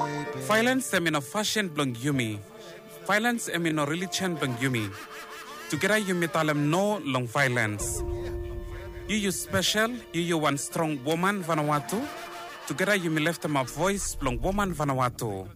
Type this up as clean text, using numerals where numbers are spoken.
Violence emino fashion blong yumi. Violence emino religion blong yumi. Together yumi talem no long violence. You special, you one strong woman Vanuatu. Together yumi left them a voice blong woman Vanuatu.